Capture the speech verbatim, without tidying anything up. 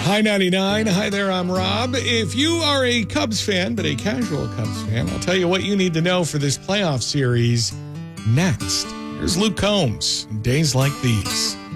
Hi ninety-nine. Hi there, I'm Rob. If you are a Cubs fan, but a casual Cubs fan, I'll tell you what you need to know for this playoff series next. Here's Luke Combs, Days Like These.